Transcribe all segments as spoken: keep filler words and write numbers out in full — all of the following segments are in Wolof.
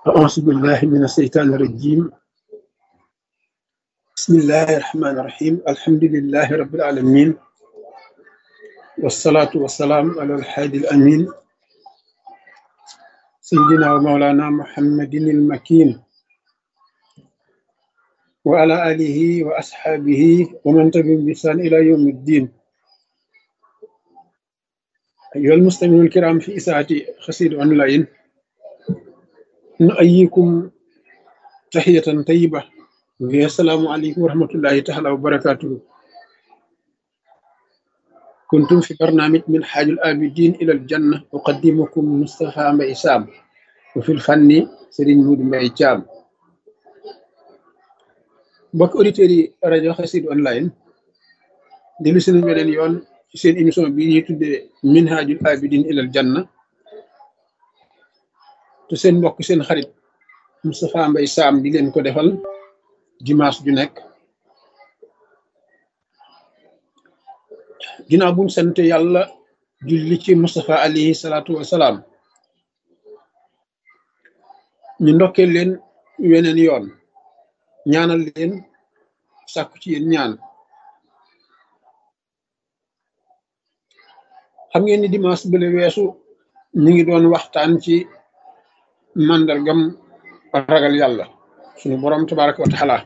أعوذ بالله من الشيطان الرجيم. بسم الله الرحمن الرحيم. الحمد لله رب العالمين، والصلاة والسلام على الحادي الأمين سيدنا ومولانا محمد المكين وعلى آله وأصحابه ومن تبعهم بإحسان إلى يوم الدين. أيها المستمعون الكرام، في إذاعة قصيدة أونلاين نؤيكم تحية طيبة، وهي السلام عليكم ورحمة الله تعالى وبركاته. كنتم في برنامج من حاج الآبدين إلى الجنة، أقدمكم مصطفى مبي سام، وفي الفن سيرين مود مبي جام. mbokk auditeurs yi rajo Xassida online dellu si nañ beneen yoon ci seen émission bi ñuy tuddee minhajul abidin ilal janna, te seen mbokk seen xarit Moustapha Mbaye Sam di leen ko defal dimanche ju nekk. ginnaaw buñ sant yàlla julli ci Moustapha alayhi salaatu wasalaam, ñu ndokkee leen weneen yoon, ñaanal leen, sàkku ci yéen ñaan. xam ngeen ni dimanche bële weesu ñu ngi doon waxtaan ci màndargam ragal yàlla suñu borom tabaraka wa taala.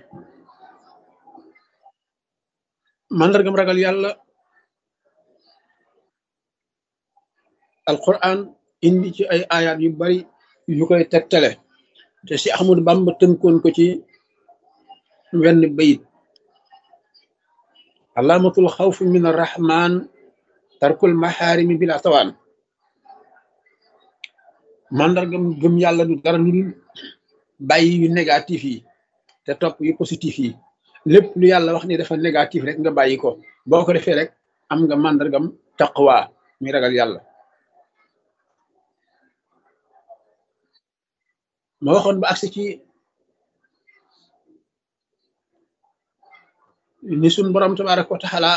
màndargam ragal yàlla alquran indi ci ay ayat yu bari yu koy tegtale, te si Ahmadu Bamba tënkoon ko ci wenn bayit: alaamatul xawfi min arrahman tarkul maxaarimi bila tawaan. màndargam gëm yàlla du dara lu dul bàyyi yu négatif yi te topp yu positif yi. lépp lu yàlla wax ni dafa négatif rek nga bàyyi ko. boo ko defee rek am nga màndargam taqwa, muy ragal yàlla. ma waxoon ba agsi ci ni suñ borom tabaraka wa taala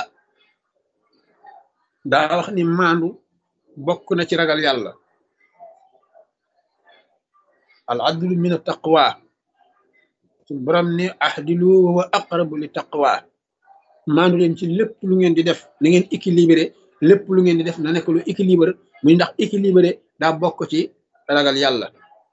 daa wax ni maandu bokk na ci ragal yàlla. al adlu min taqwa. suñ borom ni ahdilu wa aqrabu li taqwa. maandu leen ci lépp lu ngeen di def, na ngeen équilibré. lépp lu ngeen di def na nekk lu équilibré, muy ndax équilibré daa bokk ci ragal yàlla.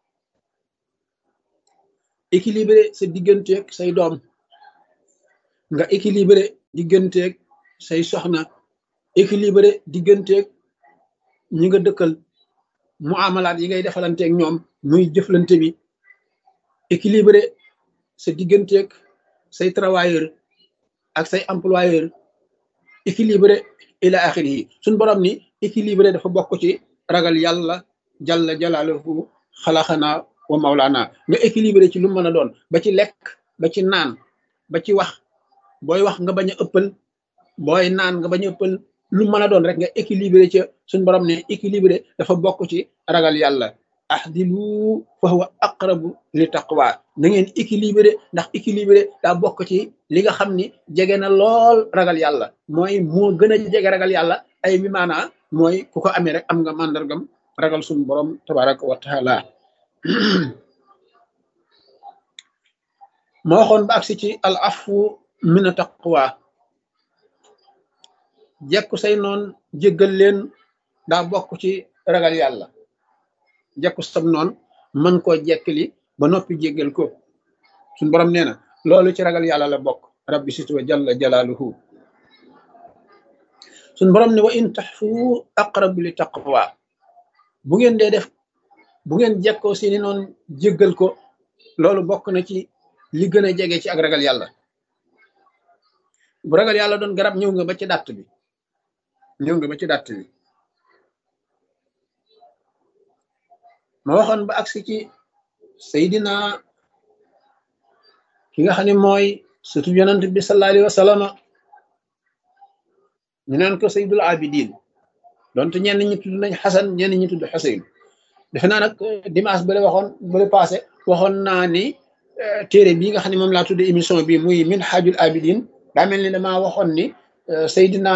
équilibré sa digganteeg say doom, nga équilibré digganteeg say soxna, équilibré digganteeg ñi nga dëkkal, muamalaat yi ngay defalanteeg ñoom muy jëflante bi, équilibré sa digganteeg say travailleur ak say employeur, équilibré ila axiri yi. suñ borom ni équilibré dafa bokk ci ragal yàlla jalla jalaaluhu xalaxana wa mawlaana. nga équilibré ci lu mën a doon, ba ci lekk, ba ci naan, ba ci wax. booy wax nga bañ a ëppal, booy naan nga bañ a ëppal, lu mën a doon rek nga équilibré ca. suñ borom ne équilibré dafa bokk ci ragal yàlla. ahdilu fa huwa aqrabu li taqwa. na ngeen équilibré, ndax équilibré daa bokk ci li nga xam ni jege na lool ragal yàlla. mooy moo gën a jege ragal yàlla. ay mi maanaa mooy ku ko amee rek am nga màndargam ragal suñ borom tabaraka wa taala. ma waxoon ba agsi ci al afu mina taqwa. jekku say noon jéggal leen daa bokk ci ragal yàlla. jekku sam noon mën koo jekkali ba noppi jéggal ko. suñ borom nee na loolu ci ragal yàlla la bokk. rabbi situ wa jalla jalaaluhu. suñ borom ne wa in taxfu aqrabu li taqwa. bu ngeen dee def, bu ngeen jekkoo seeni noon jéggal ko, loolu bokk na ci li gën a jege ci ak ragal yàlla. bu ragal yàlla doon garab, ñëw nga ba ci dàtt bi, ñëw nga ba ci dàtt bi. ma waxoon ba agsi ci Seydina ki nga xam ne mooy surtout yonent bi sallallahu alayhi wa sallam, ñu naan ko Seydul Abidin, donte ñenn ñi tudd nañ Xasan, ñenn ñi tudd Xuseyn. defe naa nag dimanche bale waxoon bale passé waxoon naa ni téere bii nga xam ne moom laa tudde émission bi muy Minhajul Abidin, daa mel ni damaa waxoon ni Seydina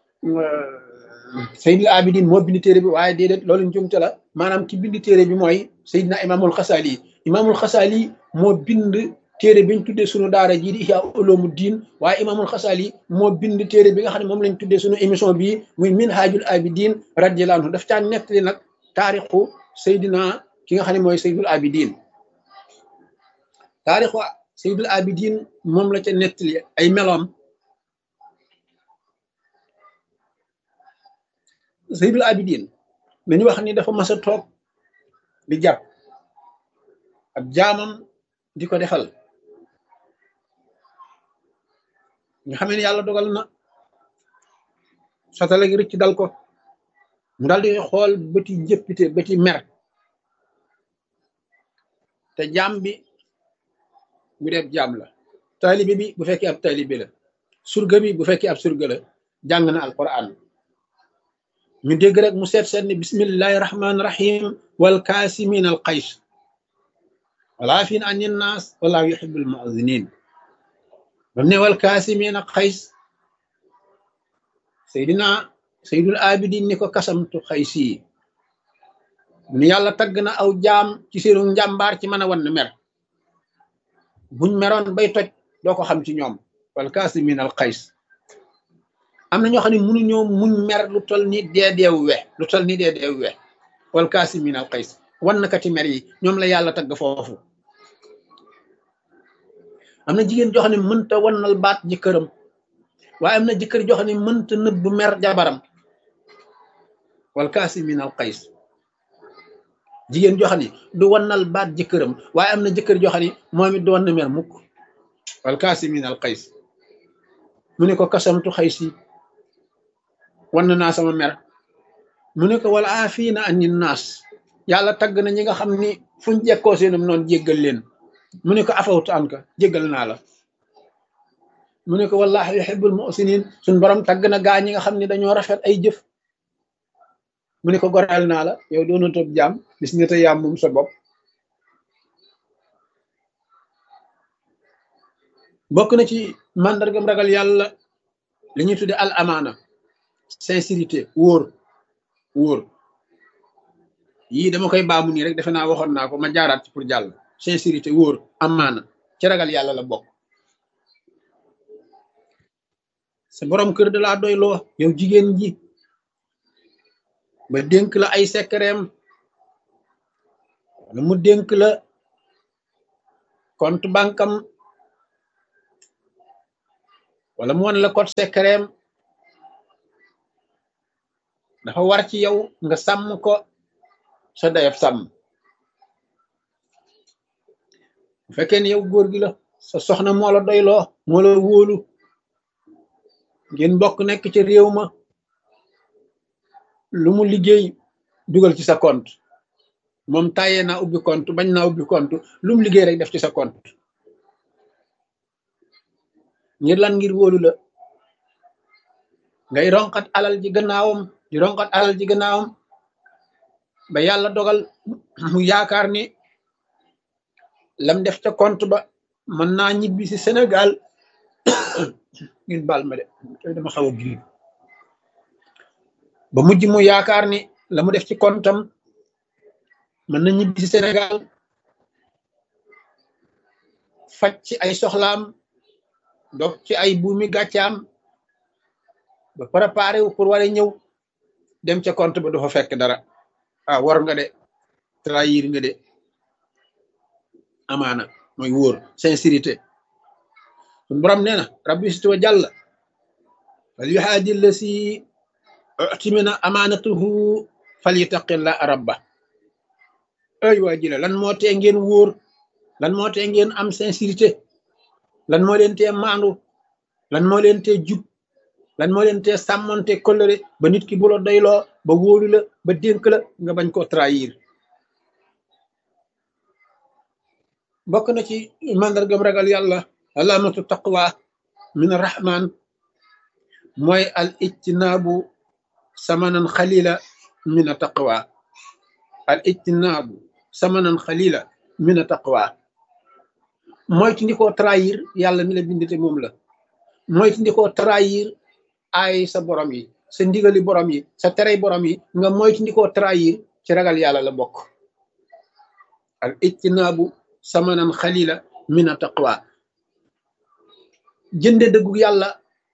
Seydul Abidin moo bind téere bi, waaye déedéet, loolu njumte la. maanaam ki bind téere bi mooy Seydina Imaamul Xasaali. imaamul xasaali moo bind téere biñ tuddee sunu daara jii di Ihya Ulumuddin waaye imaamul xasaali moo bind téere bi nga xam ne moom lañ tuddee sunu émission bii muy Minhajul Abidin radiyallahu anhu daf caa nettali nag taarixu Seydina ki nga xam ne mooy Seydul Abidin taarixu Seydul Abidin moom la ca nettali ay meloom. Seydul Abidin dañu wax ni dafa mas a toog di jàpp ab jaamam di ko defal nga xam ne yàlla dogal na satala gi rëcc dal ko mu dal di xool bëti njëppite bëti mer te jaam bi bu dee jaam la taalibe bi bu fekkee ab taalibe la surga bi bu fekkee ab surga la jàng na alquran ñu dégg rek mu seet seet ni bismillahi rahmaani rahim wal kaasimin al qays wala fin anin naas wallahu yuhibbul mu'azzinin bam ne wal kaasimin al qays Seydina Seydul Abidin ni ko kasamtu xaysi mu ni yàlla tagg na aw jaam ci seenu njàmbaar ci mën a wan mer buñ meroon bay toj doo ko xam ci ñoom wal kaasimin al qays am na ñoo xam ne mënuñoo muñ mer lu tol ni dee deew we lu tol ni dee deew we wal kaasimin al qays wan nakati mer yi ñoom la yàlla tagg foofu am na jigéen joo xam ne mënta wannal baat jëkkëram waaye am na jëkkër joo xam ne mënta nëbb mer jabaram wal kaasimin al qays jigéen joo xam ne du wannal baat jëkkëram waaye am na jëkkër joo xam ne moom it du wann mer mukk wal kaasimin al qays mu ne ko kasamtu xaysi wan naa sama mer mu ne ko wala aafina anin naas yàlla tagg na ñi nga xam ni fuñ jekkoo seenum noonu jéggal leen mu ne ko afawtu an ka jéggal naa la mu ne ko wallahi yuhibbul muhsinin suñ borom tagg na gaa ñi nga xam ne dañoo rafet ay jëf mu ne ko goreel naa la yow doona tob jaam bis nga te yaam moom sa bopp bokk na ci màndargam ragal yàlla li ñuy tudde al amaana sincérité wóor wóor yii dama koy baamu nii rek defe naa waxoon naa ko ma jaaraat ci pour jàll sincérité wóor amaana ci ragal yàlla la bokk sa borom kër da laa doy loo yow jigéen ji ba dénk la ay secretam wala mu dénk la compte bankam wala mu won la code secretam dafa war ci yow nga sàmm ko sa dayab sàmm bu fekkee ne yow góor gi la sa soxna moo la doyloo moo la wóolu ngeen bokk nekk ci réew ma lu mu liggéey dugal ci sa compte moom tàyyee naa ubbi compte bañ naa ubbi compte lu mu liggéey rek def ci sa compte ngir lan ngir wóolu la ngay ronkat alal ji gannaawam di ronkat alal ji gannaawam ba yàlla dogal mu yaakaar ni lam def ca compte ba mën naa ñibbi si Sénégal ngeen baal ma de dama xaw a grippe ba mujj mu yaakaar ni la mu def ci comptam mën na ñibbi si Sénégal faj ci ay soxlaam dox ci ay buumi gàccaam ba préparé wu pour war a ñëw dem ca compte ba du fa fekk dara ah war nga de trahir nga de amaana mooy wóor sincérité suñu borom nee na rabbi situ wa jàll fal yuhaadi lasi utimina amaanatuhu fal yutaqilla rabba ay waa jile lan moo tee ngeen wóor lan moo tee ngeen am sincérité lan moo leen tee maandu lan moo leen tee jub lan moo leen tee sàmmonte kóllëre ba nit ki bu la doyloo ba wóolu la ba dénk la nga bañ koo trahir bokk na ci mandargam ragal yàlla alaamatu taqwa min arrahman mooy al ijtinaabu samanan xalila min a taqwa al ijtinaabu samanan xalila min a taqwa mooy ti ndi koo trahir yàlla mi la bindite moom la mooy ti ndi koo trahir ay sa borom yi sa ndigali borom yi sa terey borom yi nga mooy ti ndi koo trahir ci ragal yàlla la bokk al ijtinaabu samanan xalila min a taqwa jënde dëggu yàlla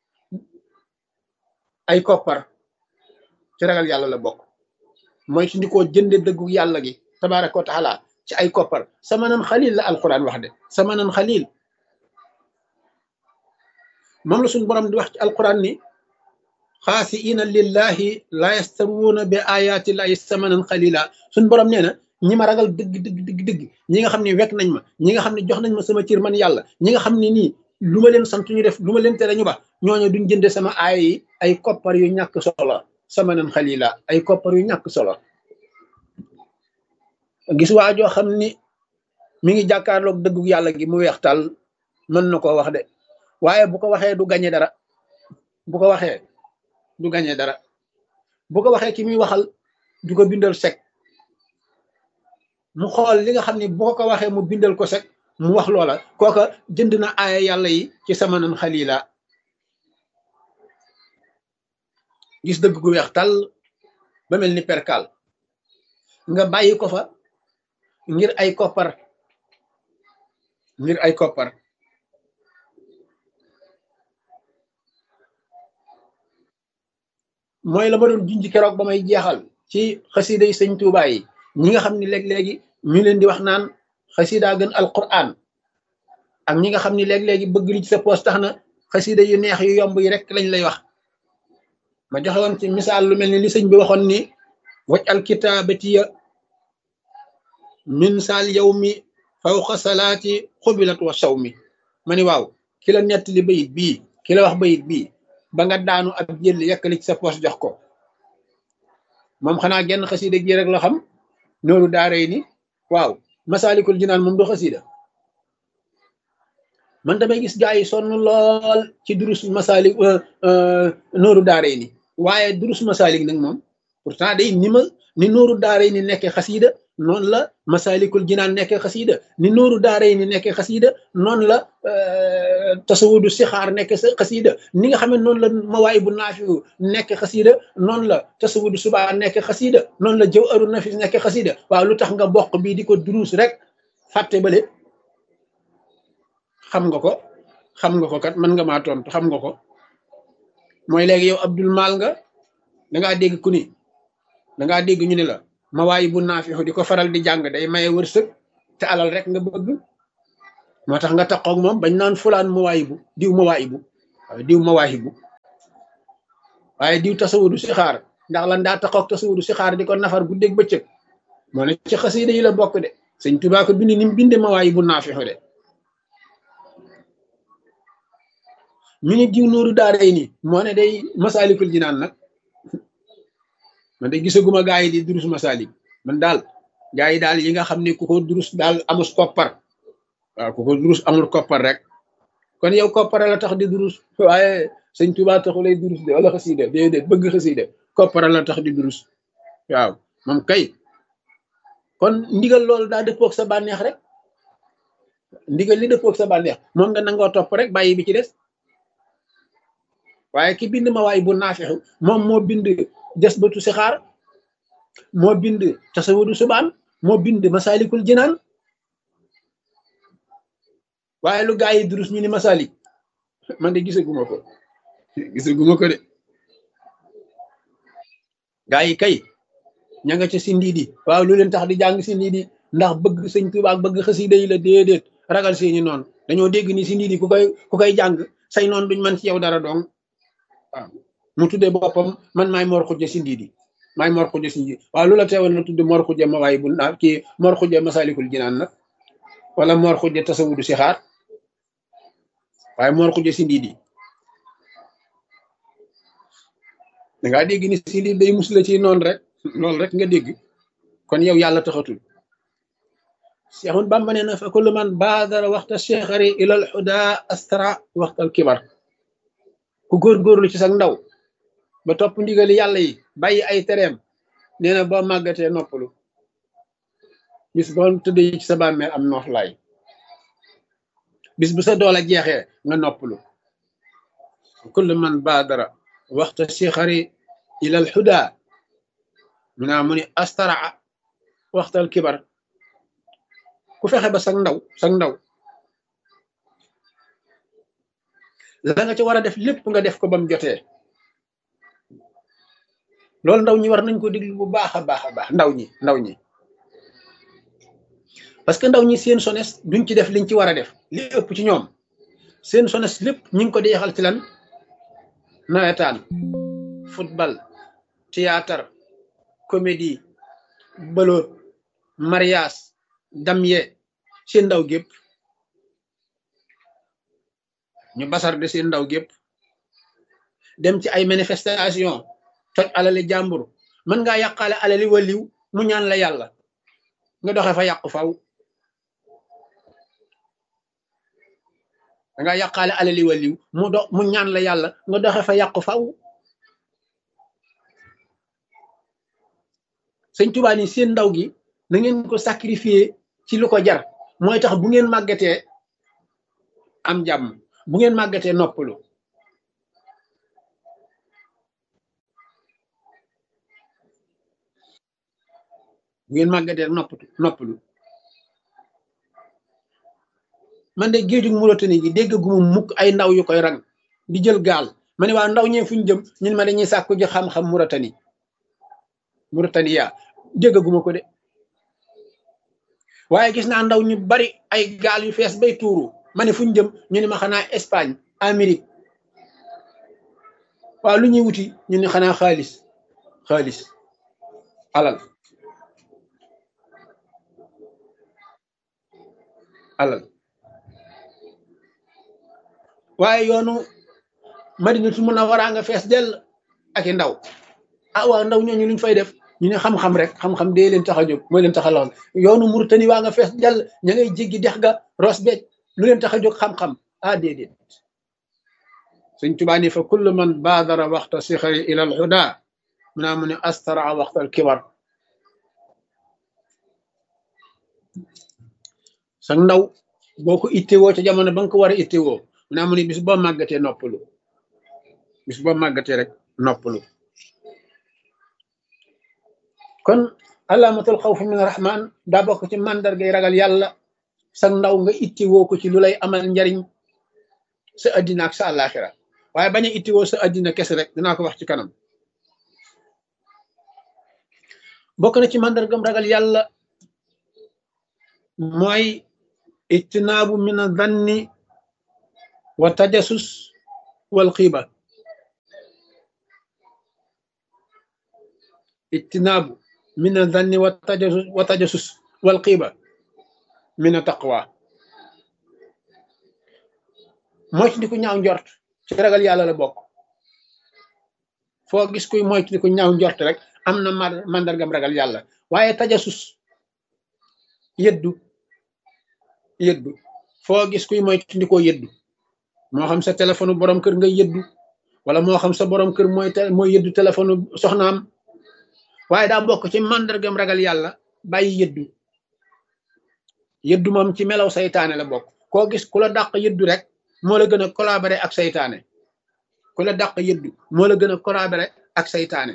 ay koppar ci ragal yàlla la bokk mooy su ndikoo jënde dëggu yàlla gi tabaraka wa taala ci ay koppar samanan xalil la alquran wax de samanan xalil moom la suñu borom di wax ci alquran ni xaasiina lillahi la yastaruuna bi ayati llahi samanan xalila suñu borom nee na ñi ma ragal dëgg dëgg dëgg dëgg ñi nga xam ne wekk nañ ma ñi nga xam ne jox nañ ma sama cër man yàlla ñi nga xam ne nii lu ma leen sant ñu def lu ma leen tere ñu ba ñooñu duñ jënde sama aaya yi ay koppar yu ñàkk solo samanan xalila ay koppar yu ñàkk solo gis waa joo xam ni mi ngi jàkkaarloog dëggu yàlla gi mu weex tàll mën na koo wax de waaye bu ko waxee du gañe dara bu ko waxee du gañe dara bu ko waxee ki muy waxal du ko bindal sek mu xool li nga xam ne boo ko waxee mu bindal ko sek mu wax loola kooka jënd na aaya yàlla yi ci samanan xalila gis dëgg gu weex tàll ba mel ni perkal nga bàyyi ko fa ngir ay koppar ngir ay koppar mooy la ma doon junj keroog ba may jeexal ci xasida yi sëñ Tuubaa yi ñi nga xam ne léeg-léegi ñu leen di wax naan xasida gën alquran ak ñi nga xam ne léeg-léegi bëgg li ci sa poos tax na xasida yu neex yu yomb yi rek lañ lay wax ma joxe woon ci misaal lu mel ni li sëñ bi waxoon ni waj al kitaabatiya min saal yow mi fawqa salaati xubilat wa saw mi ma ni waaw ki la nett li bayit bii ki la wax bayit bii ba nga daanu ab jël yekkali ci sa poos jox ko moom xanaa genn xasida gi rek la xam nooru daaray ni waaw masaalikul jinaan moom du xasida man damay gis gaa yi sonn lool ci durus masaalik nooru daaray ni waaye durus masaalik nag moom pourtant day ni ma ni nooru daaray ni nekkee xasida noonu la masaalikul jinaan nekkee xasida ni nooru daaray ni nekkee xasida noonu la tasawudu sixaar nekk sa xasida ni nga xam ne noonu la mawaay bu naafiu nekk xasida noonu la tasawudu subaa nekk xasida noonu la jaw aru nafis nekk xasida waaw lu tax nga bokk bii di ko duruus rek fàtte bale xam nga ko xam nga ko kat mën nga maa tontu xam nga ko mooy léegi yow abdul maal nga dangaa dégg ku ni dangaa dégg ñu ne la mawaay bu naafiu di ko faral di jàng day maye wërsëg te alal rek nga bëgg moo tax nga taxaw moom bañ naan fulaan mawaayibu diw mawaayibu waaye diw mawaayibu waaye diw tasawudu si xaar ndax lan daa taxaw tasawudu si xaar di ko nafar guddeeg bëccëg moo ne ci xasida yi la bokk de sëñ Tuubaa ko bind ni mu binde mawaayibu naafixu de mi ni diw nooru daaray ni moo ne day masaalikul jinaan nag man de gisaguma gaa yi di durus masaalik man daal gaa yi daal yi nga xam ne ku ko durus daal amus koppar waaw ku ko durus amul koppar rek kon yow koppar la tax di durus waaye sëñ Tuubaa taxu lay durus de wala xasida déedéet bëgg xasida koppar la tax di durus waaw moom kay kon ndigal loolu daa dëppoog sa bànneex rek ndigal li dëppoog sa bànneex moom nga nangoo topp rek bàyyi bi ci des waaye ki bind ma waay bu naafixu moom moo bind des batu si xaar moo bind tasawudu subaan moo bind masaalikul jinaan waaye lu gaa yi durus ñu ni masaalik man de gisaguma ko gisaguma ko de gaa yi kay ña nga ca si ndiidi waaw lu leen tax di jàng si ndiidi ndax bëgg sëñ Tuubaa ak bëgg xasida yi la déedéet ragal seeni noonu dañoo dégg ni si ndiidi ku koy ku koy jàng say noonu duñ mën ci yow dara dong waaw mu tuddee boppam man maay Mor Xujja si ndiidi maay Mor Xujja si ndiidi waaw lu la teewal na tudde Mor Xujja ma waay bu naa kii Mor Xujja masaalikul jinaan nag wala Mor Xujja tasawudu si xaar waaye Mor Xujja si ndiidi dangaa dégg ni si ndiidi day musla ci noonu rek loolu rek nga dégg kon yow yàlla taxatul Seexul Bàmba nee na fa kullu man baadara waxta cheikhari ilal huda astara waxtal kibar ku góorgóorlu ci sax ndaw ba topp ndigali yàlla yi bàyyi ay tereem nee na boo màggatee noppalu bis boo tëddee ci sa bàmmeel am nooflaay bis bu sa doole jeexee nga noppalu kullu man baadara waxta cheikhari ilal huda mu naa mu ni astara waxtal kibar ku fexe ba sag ndaw sag ndaw la nga ci war a def lépp nga def ko ba mu jotee loolu ndaw ñi war nañ ko déglu bu baax a baax a baax ndaw ñi ndaw ñi parce que ndaw ñi seen sones duñ ci def liñ ci war a def li ëpp ci ñoom seen sones lépp ñu ngi ko deexal ci lan nawetaan football théâtre comédie bëloot mariage damye seen ndaw gépp ñu basar de seen ndaw gépp dem ci ay manifestation toj alali jàmbur mën ngaa yàqaale alali waliw mu ñaan la yàlla nga doxe fa yàqu faw da nga yàqaale alali waliw mu do mu ñaan la yàlla nga doxe fa yàqu faw sëñ Tuubaa ni seen ndaw gi na ngeen ko sacrifier ci lu ko jar mooy tax bu ngeen màggatee am jàmm bu ngeen màggatee noppalu bu ngeen màggatee noppatu noppalu man de géejug Mauritanie gi dégg gu mu mukk ay ndaw yu koy rang di jël gaal ma ne waa ndaw ñee fuñ jëm ñun ma dañuy sàkku ji xam-xam Mauritanie Mauritanie yaa dégg gu ma ko de waaye gis naa ndaw ñu bari ay gaal yu fees bay tuuru ma ne fuñ jëm ñu ne ma xanaa Espagne Amérique waaw lu ñuy wuti ñu ne xanaa xaalis xaalis alal alal waaye yoonu Madinatul Munawwara nga fees dell ak i ndaw ah waaw ndaw ñooñu luñ fay def ñu ne xam-xam rek xam-xam dee leen tax a jóg mooy leen tax a lool yoonu Mauritanie waa nga fees dell ña ngay jéggi dex ga Ross Béthio lu leen tax a jóg xam-xam ah déedéet Sëñ Tuubaa ni fa kullu man baadara waxta sixari ila al huda mu naa mu ne astara waxta al kibar sa ndaw boo ko ittewoo ca jamono ba nga ko war a ittewoo mu naa mu ne bis boo màggatee noppalu bis boo màggatee rek noppalu kon alaamatul xawf min rahman daa bokk ci màndargay ragal yàlla sa ndaw nga ittewoo ko ci lu lay amal njariñ sa addina ak sa àllaaxira waaye bañ a ittewoo sa addina kese rek dinaa ko wax ci kanam bokk na ci màndargam ragal yàlla mooy ijtinaabu min adhanni wa tajasus wal xiiba ijtinaabu min adhanni wa tajasus wa tajasus wal xiiba min taqwa moytu di ko ñaaw njort ci ragal yàlla la bokk foo gis kuy moytu di ko ñaaw njort rek am na màndargam ragal yàlla waaye tajasus yëddu yëddu foo gis kuy moytu di ko yëddu moo xam sa téléphone borom kër nga yëddu wala moo xam sa borom kër mooy mooy yëddu téléphone soxnaam waaye daa bokk ci màndargam ragal yàlla bàyyi yëddu yëddu moom ci melaw saytaane la bokk koo gis ku la dàq yëddu rek moo la gën a collaborer ak saytaane ku la dàq yëddu moo la gën a collaborer ak saytaane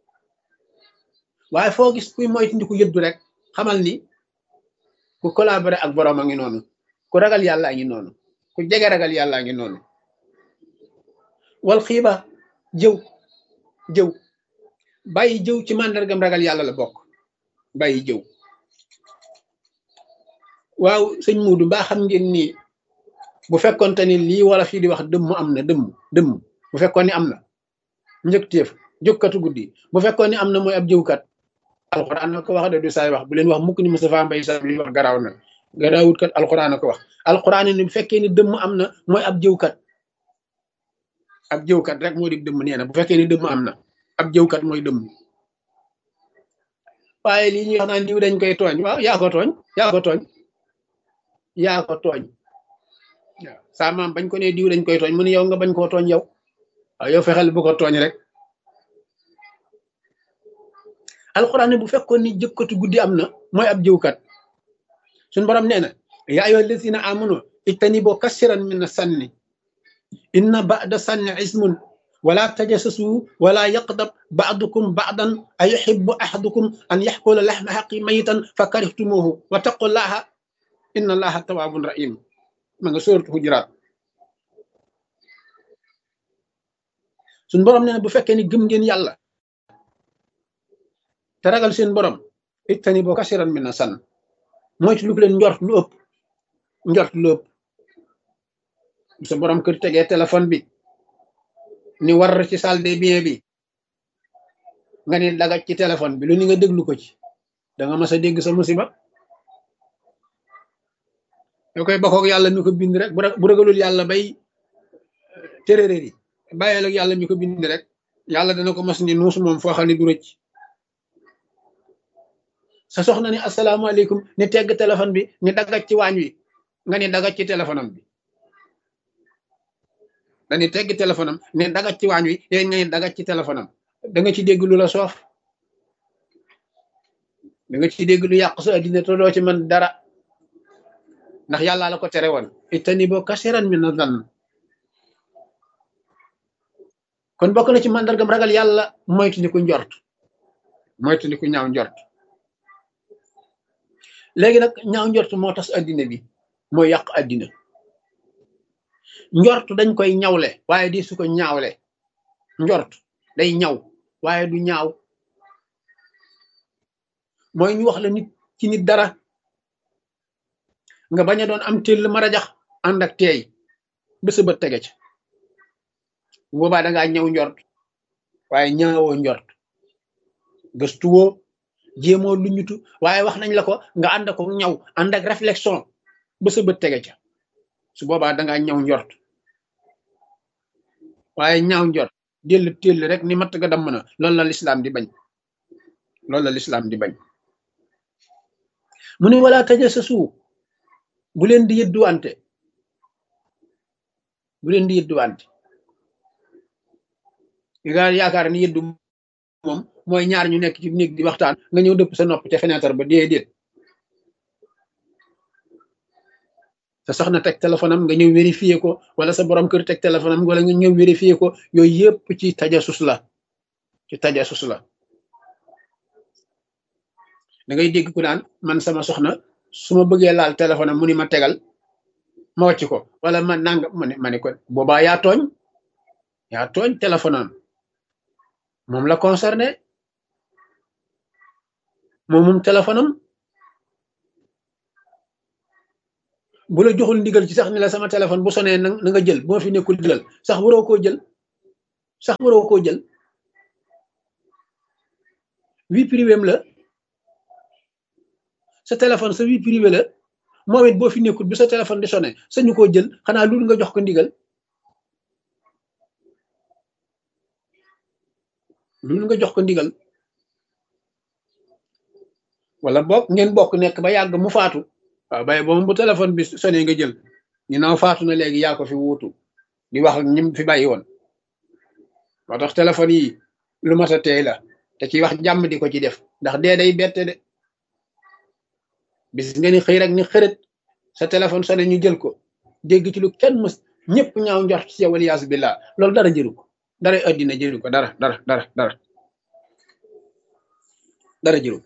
waaye foo gis kuy moytandiku yëddu rek xamal ni ku collaborer ak borom a ngi noonu ku ragal yàlla a ngi noonu ku jege ragal yàlla a ngi noonu wal xiiba jëw jëw bàyyi jëw ci màndargam ragal yàlla la bokk bàyyi jëw waaw sëñ Muudu mbaa xam ngeen ni bu fekkonte ni lii wala fii di wax dëmm am na dëmm dëmm bu fekkoon ni am na njëkteef jókkatu guddi bu fekkoon ni am na mooy ab jëwkat alxuraan na ko wax de du saay wax bu leen wax mukk ni Moustapha Mbaye Sam li wax garaaw na garaawut kat alxuraan na ko wax alxuraan ni bu fekkee ni dëmm am na mooy ab jëwkat ab jëwkat rek moo di dëmm nee na bu fekkee ni dëmm am na ab jëwkat mooy dëmm waaye lii ñuy wax naan diw dañ koy tooñ waaw yaa ko tooñ yaa ko tooñ yaa ko tooñ waaw saa maam bañ ko ne diw dañ koy tooñ mu ne yow nga bañ koo tooñ yow waaw yow fexeel bu ko tooñ rek alxuraan ne bu fekkoon ni jëkkatu guddi am na mooy ab jëwkat suñ borom nee na yaa ayyuha allazina amanu ijtanibu kasiran min sanni inna ba'da sanni ismun wala tajassasu wala yaqdab ba'dukum ba'dan ayuhibbu ahadukum an ya'kula lahma axi mayitan fa karihtumuhu wa taqullaha inna allaha tawaabun rahim ma nga sóoratu Hujuraat. suñ borom nee na bu fekkee ni gëm ngeen yàlla te ragal seen borom ittani boo kasiran mina san moytu lu ko leen njort lu ëpp njort lu ëpp bu sa borom kër tegee téléphone bi ni war ci salle des biens bi nga ne dagaj ci téléphone bi lu ni nga déglu ko ci da nga mas a dégg sa musiba yoo koy bokkoog yàlla mi ko bind rek bu ragalul yàlla bay téréréer yi bàyyeel ak yàlla mi ko bind rek yàlla dana ko mas ni nuus moom foo xam ne du rëcc sa soxna ni asalaamaaleykum ni tegg téléphone bi ni dagaj ci waañ wi nga ni dagaj ci téléphone am bi dani tegg téléphone am ni dagaj ci waañ wi yéen nga ni dagaj ci téléphone am da nga ci dégg lu la soof da nga ci dégg lu yàq sa addina te doo ci mën dara ndax yàlla la ko tere woon ittani boo kasiran mina zann kon bokk na ci màndargam ragal yàlla moytu ni ku njort moytu ni ku ñaaw njort léegi nag ñaaw njort moo tas addina bi mooy yàq addina njort dañ koy ñawle waaye di su ko ñaawle njort day ñaw waaye du ñaaw mooy ñu wax la nit ci nit dara nga bañ a doon am téll marajax ànd ak teey ba sa bët tege ca boobaa da ngaa ñëw njort waaye ñaawoo njort gëstuwoo jéemoo lu ñutu waaye wax nañ la ko nga ànd ko ñaw ànd ak réflexion ba sa bët tege ca su boobaa da ngaa ñaw njort waaye ñaaw njort déll téll rek ni matt ga damm na loolu la lislaam di bañ loolu la lislaam di bañ mu ne wala tajassasu bu leen di yëdduwante bu leen di yëdduwante nga yaakaar ni yëddu moom mooy ñaar ñu nekk ci néeg di waxtaan nga ñëw dëpp sa nopp ca fenêtre ba déedéet sa soxna teg téléphone am nga ñëw vérifier ko wala sa borom kër teg téléphone am wala nga ñëw vérifier ko yooyu yëpp ci tajasus la ci tajasus la da ngay dégg ku naan man sama soxna su ma bëggee laal téléphone am mu ni ma tegal ma wàcc ko wala ma nang ma ne ma ne ko boobaa yaa tooñ yaa tooñ téléphone am moom la concerné moom moom téléphone am bu la joxul ndigal ci sax ni la sama téléphone bu sonee na nga jël boo fi nekkul jëlal sax waroo koo jël sax waroo koo jël vie privée am la sa téléphone sa vie privée la moom it boo fi nekkul bi sa téléphone di sonné sañu koo jël xanaa loolu nga jox ko ndigal loolu nga jox ko ndigal wala bokk ngeen bokk nekk ba yàgg mu faatu waaw bay boobu bu téléphone bi sonné nga jël ñu naaw faatu na léegi yaa ko fi wuutu di wax ak ñim fi bàyyi woon moo tax téléphone yi lu mat a teey la te ci wax jàmm di ko ci def ndax dee day bette de bis nga ni xëy rek ni xërët sa téléphone sonné ñu jël ko dégg ci lu kenn mës ñëpp ñaaw njort ci yow waliyaasu billah loolu dara jëru ko dara addina jëru ko dara dara dara dara dara jëru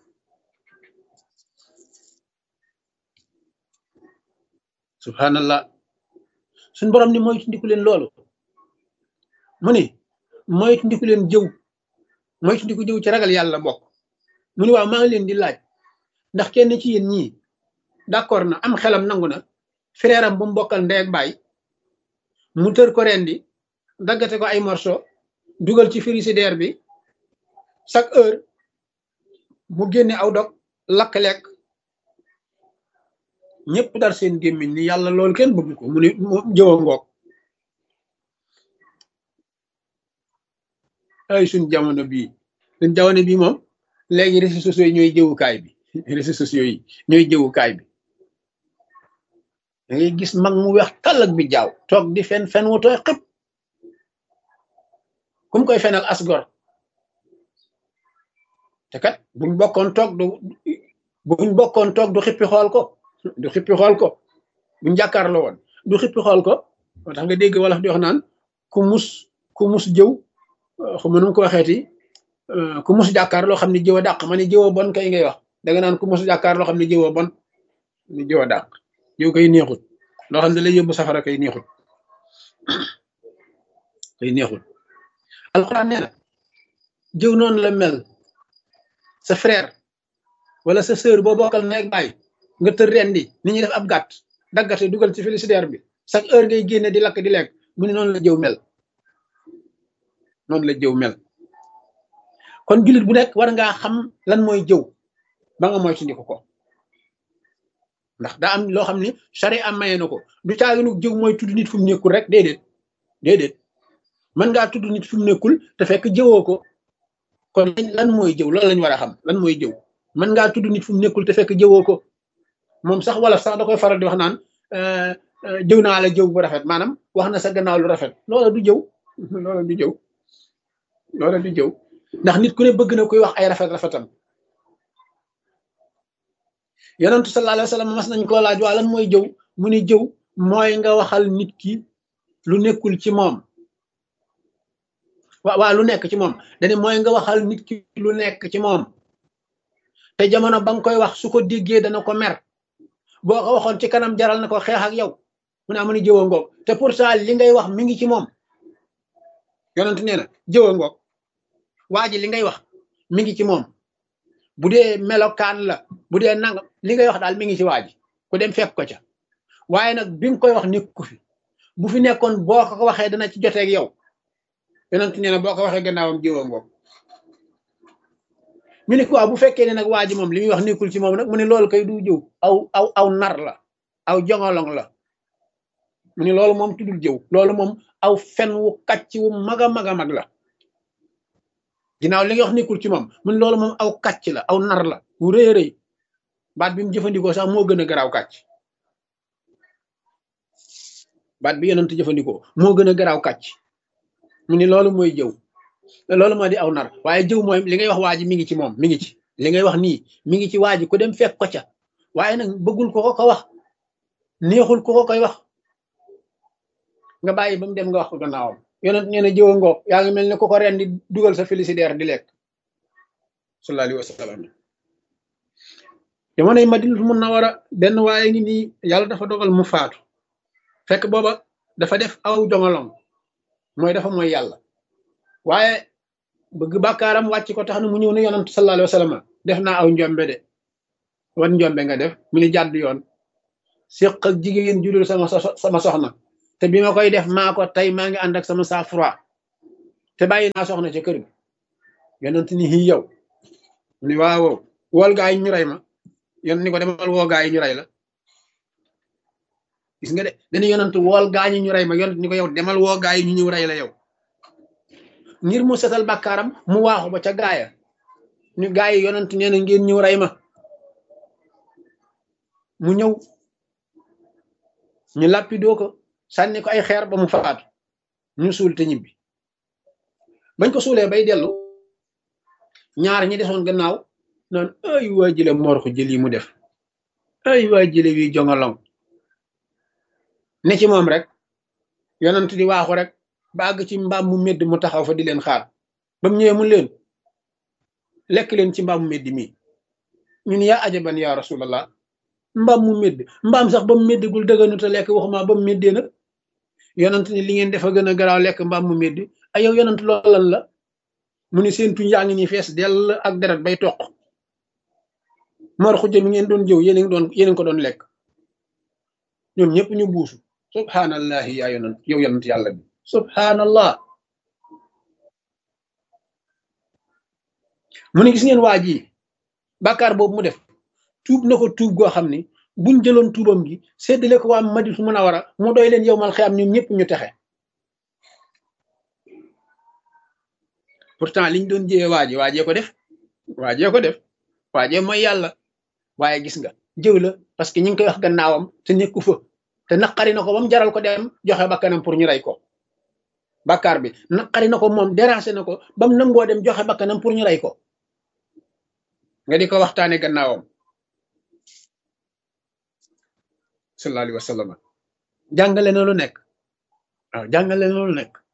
subhanallah suñ borom ni moytu ndiku leen loolu mu ni moytu ndiku leen jëw moytu ndiku jëw ci ragal yàlla bokk mu ni waaw maa ngi leen di laaj ndax kenn ci yéen ñii d'accord na am xelam nangu na frère am bu mu bokkal ndey ak baay mu tër ko rendi daggate ko ay morceau dugal ci frigidaire bi chaque heure mu génne aw dog lakk lekk ñëpp dar seen gémmiñ ni yàlla loolu kenn bëgg ko mu ni jëwa ngoog ay suñ jamono bii suñ jamono bii moom léegi réseaux sociaux yi ñooy jëwukaay bi réseaux sociaux yi ñooy jëwukaay bi da ngay gis mag mu weex tàll ak bi jaaw toog di fen fen wu tooy xëpp kum koy fenal asgor te kat buñ bokkoon toog du buñ bokkoon toog du xippi xool ko du xippi xool ko buñ jàkkaarloo woon du xippi xool ko moo tax nga dégg wolof di wax naan ku mus ku mus jëw xuma nu ko waxeeti ku mus jàkkaar loo xam ne jëw a dàq ma ne jëw a bon kay ngay wax da nga naan ku mus jàkkaar loo xam ne jëw a bon ni jëw a dàq jëw koy neexut loo xam ne lay yóbbu safara koy neexut koy neexut alxuraan nee na jëw noonu la mel sa frère wala sa sœur boo bokkal nekk baay nga tër rendi ni ñuy def ab gàtt daggate dugal ci frigidaire bi chaque heure ngay génne di lakk di lekk mu ne noonu la jëw mel noonu la jëw mel kon jullit bu nekk war ngaa xam lan mooy jëw ba nga moytandiku ko ndax daa am loo xam ni charia am maye na ko du caaginu jëw mooy tudd nit fu mu nekkul rek déedéet déedéet mën ngaa tudd nit fu mu nekkul te fekk jëwoo ko kon lan mooy jëw loolu lañ war a xam lan mooy jëw mën ngaa tudd nit fu mu nekkul te fekk jëwoo ko moom sax wala sax da koy faral di wax naan jëw naa la jëw bu rafet maanaam wax na sa gannaaw lu rafet loola du jëw loola du jëw loola du jëw ndax nit ku ne bëgg na koy wax ay rafet rafetam yonentu sallallahu alayhi wa sallam mas nañ koo laaj waa lan mooy jëw mu ni jëw mooy nga waxal nit ki lu nekkul ci moom waa waa lu nekk ci moom dani mooy nga waxal nit ki lu nekk ci moom te jamono ba nga koy wax su ko déggee dana ko mer boo ko waxoon ci kanam jaral na ko xeex ak yow mu ne amu ni jëwa ngoog te pourtant li ngay wax mi ngi ci moom yonent nee na jëwa ngoog waa ji li ngay wax mi ngi ci moom bu dee melokaan la bu dee nangam li ngay wax daal mi ngi ci waa ji ku dem fekk ko ca waaye nag bi nga koy wax nekku fi bu fi nekkoon boo ko waxee dana ci joteeg yow yonent nee na boo ko waxee gannaawam jëwa ngoog ñu ne quoi bu fekkee ne nag waa ji moom li muy wax nekkul ci moom nag mu ne loolu kay du jëw aw aw aw nar la aw jongolong la mu ne loolu moom tuddul jëw loolu moom aw fen wu kàcc wu mag a mag a mag la ginnaaw li nga wax nekkul ci moom mu ne loolu moom aw kàcc la aw nar la wu rëy a rëy baat bi mu jëfandikoo sax moo gën a garaaw kàcc baat bi yonent jëfandikoo moo gën a garaaw kàcc mu ne loolu mooy jëw loolu moo di aw nar waaye jëw mooy li ngay wax waa ji mi ngi ci moom mi ngi ci li ngay wax nii mi ngi ci waa ji ku dem fekk ko ca waaye nag bëggul ko ko ko wax neexul ko ko koy wax nga bàyyi ba mu dem nga wax ko gannaawam yonent nee na jëwa ngoog yaa ngi mel ne ku ko ren di dugal sa frigidaire di lekk sallallahu alayhi wa sallam jamonoy Madinatul Munawwara benn waaye ngi nii yàlla dafa dogal mu faatu fekk booba dafa def aw jongolong mooy dafa mooy yàlla waaye bëgg bàkkaaram wàcc ko tax na mu ñëw ne yonent sallallahu alayhi wa sallam def naa aw njombe de wan njombe nga def mu ni jàdd yoon séq ak jigéen judul sama sama soxna te bi ma koy def maa ko tey maa ngi ànd ak sama sang-froid te bàyyi naa soxna ca kër gi yonent ni xii yow mu ni waaw wool gaa yi ñu rey ma yonent ni ko demal woo gaa yi ñu rey la gis nga de dañu yonent wool gaa ñi ñu rey ma yonent ni ko yow demal woo gaa yi ñu ñëw rey la yow ngir mu setal bàkkaaram mu waaxu ba ca gaaya ñu gaa yi yonent nee na ngeen ñëw rey ma mu ñëw ñu làppidoo ko sànni ko ay xeer ba mu faatu ñu suul te ñibbi bañ ko suulee bay dellu ñaar ñi desoon gannaaw naan ay waa jële morxu jël yi mu def ay waa jële wi jongolong ne ci moom rek yonent di waaxu rek ba àgg ci mbaam mu medd mu taxaw fa di leen xaar ba mu ñëwee mu leen lekk leen ci mbaam mu medd mi ñun yaa ajaban ya rasulallah mbaam mu medd mbaam sax ba mu meddagul dëgganu te lekk waxuma ba mu meddee nag yonent ni li ngeen defa gën a garaaw lekk mbaam mu medd ay yow yonent loolu lan la mu ni seen tuñ yaa ngi ni fees dell ak deret bay toq mor xujja mi ngeen doon jëw yéen ngi doon yéen ko doon lekk ñoom ñëpp ñu buusu subhanallahi yaa yonent yow yonent yàlla bi subhanallah mu ne gis ngeen waa ji bàkkaar boobu mu def tuub na ko tuub goo xam ni buñ jëloon tuubam gi séddale ko waa Madinatul Munawwara mu doy leen yow mal xiyam ñun ñëpp ñu texe pourtant liñ doon jëwee waaje waajee ko def waajee ko def waajee mooy yàlla waaye gis nga jëw la parce que ñi ngi koy wax gannaawam te nekku fa te naqari na ko ba mu jaral ko dem joxe bakkanam pour ñu rey ko bàkkaar bi naqari na ko moom déranger na ko ba mu nangoo dem joxe bakkanam pour ñu rey ko nga di ko waxtaane gannaawam sallallahu alayhi wa sallam jàngale na lu nekk waaw jàngale na lu nekk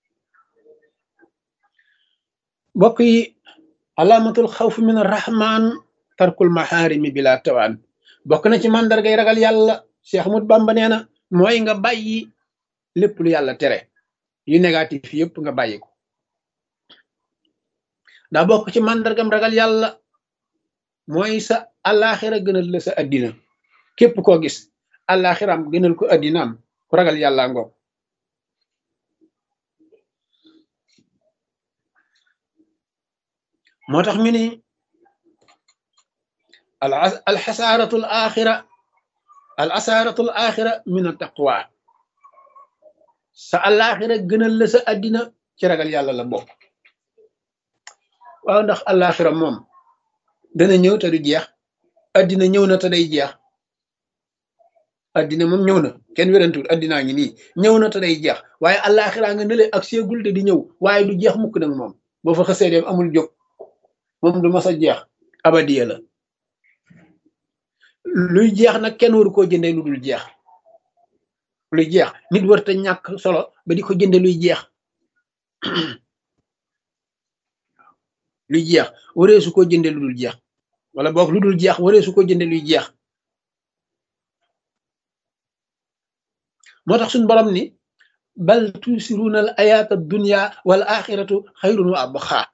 mbokk yi alaamatul xawf min arrahman tarkul maharimi bila tawaan bokk na ci màndargay ragal yàlla Cheikh Ahmadou Bamba nee na mooy nga bàyyi lépp lu yàlla tere yu négatif yëpp nga bàyyi ko daa bokk ci màndargam ragal yàlla mooy sa àllaaxira gënal la sa addina képp koo gis àllaaxiraam gënal ko addinaam ku ragal yàlla ngoog moo tax mi ni al alxasaaratu al axira al asaaratu al axira min a taqwa sa àllaaxira gënal la sa addina ci ragal yàlla la bokk waaw ndax àllaaxira moom dana ñëw te du jeex addina ñëw na te day jeex addina moom ñëw na kenn wérantul addinaa ngi nii ñëw na te day jeex waaye àllaaxira nga nële ak seegul te di ñëw waaye du jeex mukk nag moom boo fa xësee dem amul jóg moom du mas a jeex abadiya la luy jeex nag kenn waru koo jënde lu dul jeex luy jeex nit war te ñàkk solo ba di ko jënde luy jeex luy jeex waree su ko jënde lu dul jeex wala boog lu dul jeex waree su ko jënde luy jeex moo tax suñ borom ni bal tusiruuna al ayaata dunya wal axiratu xayrun wa abqaa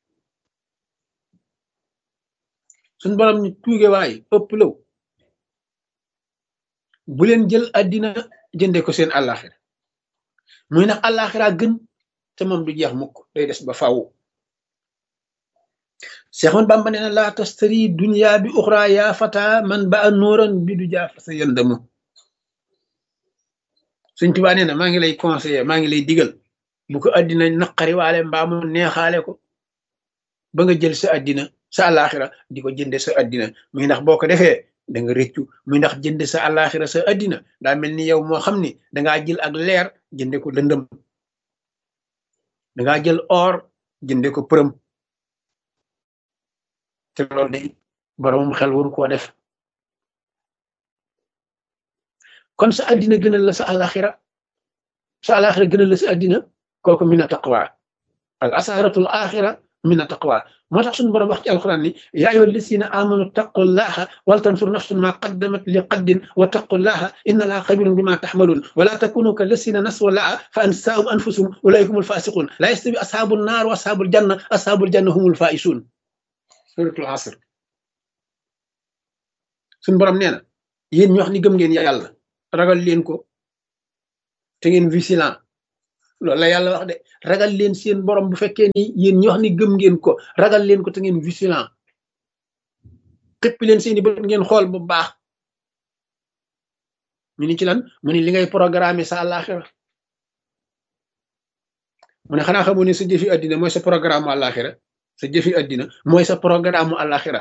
suñ borom ni tuuge waay ëpp law bu leen jël addina jënde ko seen àllaaxira muy nag àllaaxira gën te moom du jeex mukk day des ba faaw Seex Ahmadu Bamba nee na laa tastari dunya bi uxra yaa fata man ba a nooran bi du jaa fa sa yandamu Sëñ Tuubaa nee na maa ngi lay conseiller maa ngi lay digal bu ko addina naqari waale mbaa mu neexaale ko ba nga jël sa addina sa àllaaxira di ko jënde sa addina muy ndax boo ko defee da nga rëccu muy ndax jënde sa àllaaxira sa addina daa mel ni yow moo xam ni dangaa jël ak leer jënde ko lëndëm dangaa jël or jënde ko përëm te loolu day boromum xel waru koo def kon sa addina gënal la sa àllaaxira sa àllaaxira gënal la sa addina kooku mina taqwa al asaaratul axira mina taqwa moo tax suñu borom wax ci alquran ni yaa ayyuha llazina amanu taqullaha wal tansur nafsun ma qaddamat li qaddin wa taqullaha inna allaha xabirun bima taxmalun wala takunu ka llazina nasu llaha fa ansaahum anfusahum ulaika humul fasiqun la yastawi ashabun naar wa ashabul janna ashabul janna humul faisun suratul asr suñu borom nee na yéen ñu wax ni gëm ngeen yàlla ragal leen ko te ngeen vigilant loolu la yàlla wax de ragal leen seen borom bu fekkee ni yéen ñi wax ni gëm ngeen ko ragal leen ko te ngeen vigilant xëppi leen seeni bët ngeen xool bu baax mu ni ci lan mu ni li ngay programme sa àllaaxira mu ne xanaa xamu ne sa jëfi addina mooy sa programme àllaaxira sa jëfi addina mooy sa programme àllaaxira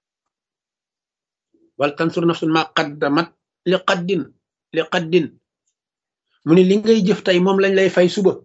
wal tansur nafsun ma qaddamat li qaddin li qaddin mu ne li ngay jëf tey moom lañ lay fay suba